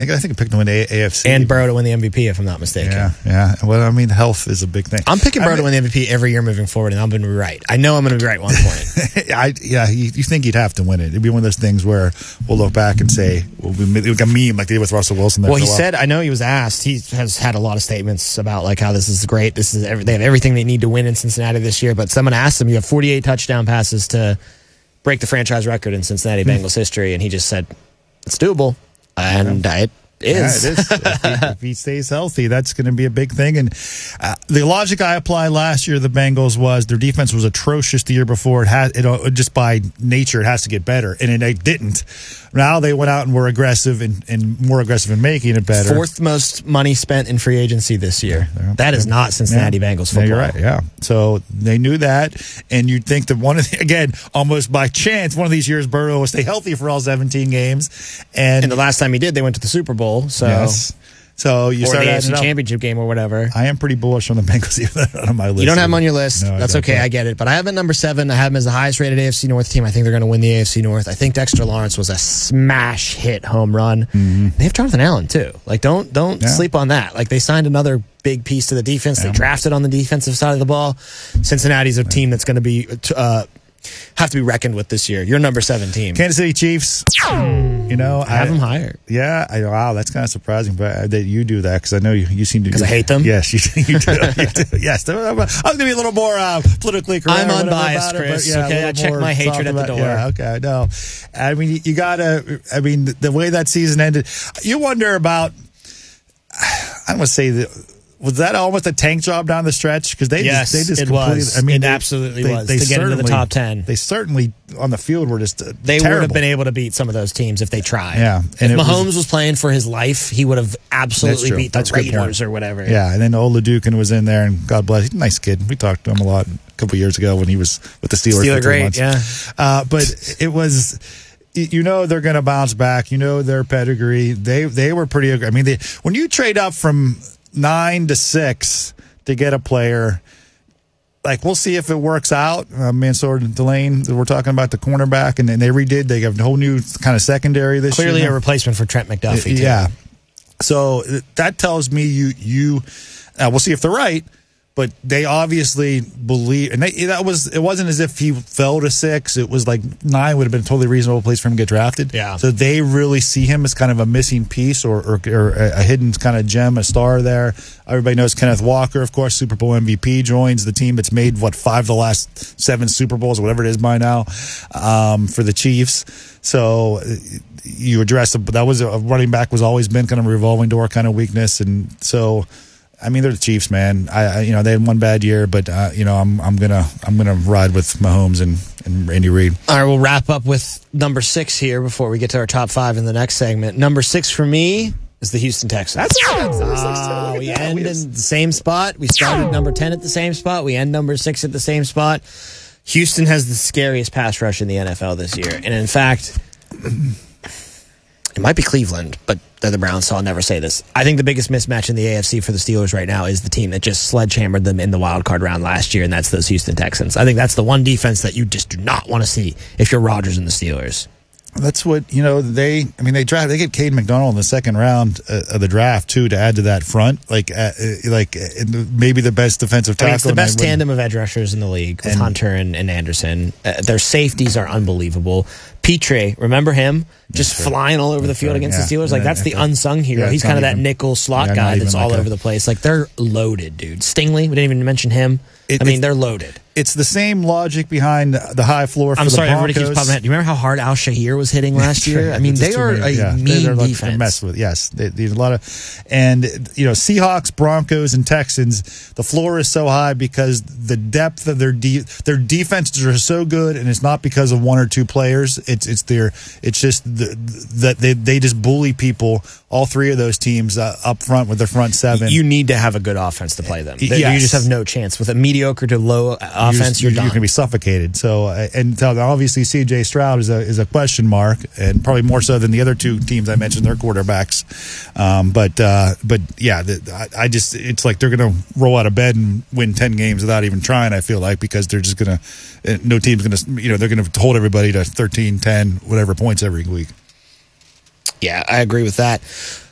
I think I picked him in the AFC. And Burrow to win the MVP, if I'm not mistaken. Yeah. Well, I mean, health is a big thing. I'm picking Burrow to win the MVP every year moving forward, and I'm going to be right. I know I'm going to be right at one point. You think he'd have to win it. It'd be one of those things where we'll look back and say, we'll be like a meme like they did with Russell Wilson. Well, he said, I know he was asked, he has had a lot of statements about like how this is great. They have everything they need to win in Cincinnati this year, but someone asked him, you have 48 touchdown passes to break the franchise record in Cincinnati Bengals history, and he just said, it's doable. And it is. Yeah, it is. If he stays healthy, that's going to be a big thing. And the logic I applied last year to the Bengals was their defense was atrocious the year before. Just by nature, it has to get better. And it didn't. Now they went out and were aggressive and more aggressive in making it better. Fourth most money spent in free agency this year. That is not Cincinnati Bengals football. You're right, yeah. So they knew that. And you'd think that again, almost by chance, one of these years, Burrow will stay healthy for all 17 games. And the last time he did, they went to the Super Bowl. So. Yes. So you start the AFC Championship game or whatever. I am pretty bullish on the Bengals, even on my list. You don't have them on your list. No, that's okay. I get it. But I have them at number 7. I have them as the highest rated AFC North team. I think they're going to win the AFC North. I think Dexter Lawrence was a smash hit home run. Mm-hmm. They have Jonathan Allen too. Like don't sleep on that. Like they signed another big piece to the defense. They drafted on the defensive side of the ball. Cincinnati's a team that's going to be have to be reckoned with this year. Your number 7 team, Kansas City Chiefs. I have them higher. Yeah, wow, that's kind of surprising, but that you do that because I know you seem to. Because I hate them. Yes, you do. Yes, I was going to be a little more politically correct. I'm unbiased, Chris. Okay, I check my hatred at the door. Yeah, okay, no. I mean, you gotta. I mean, the way that season ended, you wonder about. I don't want to say that. Was that almost a tank job down the stretch? Because they just completely. Was. I mean, it absolutely was. They to get into the top 10, they certainly on the field were just. They terrible. would have been able to beat some of those teams if they tried. Yeah, if Mahomes was playing for his life, he would have absolutely beat the Raiders or whatever. Yeah, and then old Leducan was in there, and God bless, he's a nice kid. We talked to him a lot a couple years ago when he was with the Steelers for 3 months. Yeah, but it was. They're going to bounce back. Their pedigree. They were pretty. I mean, when you trade up from 9 to 6 to get a player, like we'll see if it works out. Mansour Delane, we're talking about the cornerback, and then they redid. They have a whole new kind of secondary this year. Clearly a replacement for Trent McDuffie. Yeah. So that tells me we'll see if they're right. But they obviously believe, and it wasn't as if he fell to 6. It was like 9 would have been a totally reasonable place for him to get drafted. Yeah. So they really see him as kind of a missing piece or a hidden kind of gem, a star there. Everybody knows Kenneth Walker, of course, Super Bowl MVP, joins the team that's made 5 of the last 7 Super Bowls, or whatever it is by now, for the Chiefs. So you address that was a running back was always been kind of a revolving door kind of weakness, and so. I mean, they're the Chiefs, man. They had one bad year, but I'm gonna ride with Mahomes and Andy Reid. All right, we'll wrap up with number 6 here before we get to our top 5 in the next segment. Number 6 for me is the Houston Texans. We end in the same spot. We started number 10 at the same spot. We end number 6 at the same spot. Houston has the scariest pass rush in the NFL this year, and in fact, it might be Cleveland, but they're the Browns, so I'll never say this. I think the biggest mismatch in the AFC for the Steelers right now is the team that just sledgehammered them in the wild card round last year, and that's those Houston Texans. I think that's the one defense that you just do not want to see if you're Rodgers and the Steelers. That's what they get Cade McDonald in the second round of the draft too to add to that front, maybe the best defensive tackle. It's the best tandem of edge rushers in the league with Hunter and Anderson. Their safeties are unbelievable. Petre, remember him? Just flying all over the field against the Steelers. That's the unsung hero. He's kind of that nickel slot guy that's all over the place. They're loaded, dude. Stingley, we didn't even mention him. They're loaded. It's the same logic behind the high floor for I'm the sorry, Broncos. everybody keeps popping out. Do you remember how hard Al Shahir was hitting last year? They are a mean defense. Mess with, yes. They a lot of, and Seahawks, Broncos, and Texans. The floor is so high because the depth of their defenses are so good, and it's not because of one or two players. It's just that they just bully people. All 3 of those teams up front with their front 7. You need to have a good offense to play them. Yes. You just have no chance with a mediocre to low offense. You're done. You're going to be suffocated. So, and obviously C.J. Stroud is a question mark, and probably more so than the other 2 teams I mentioned, their quarterbacks. It's like they're going to roll out of bed and win 10 games without even trying. I feel like because they're just going to, no team's going to, they're going to hold everybody to 13, 10, whatever points every week. Yeah, I agree with that.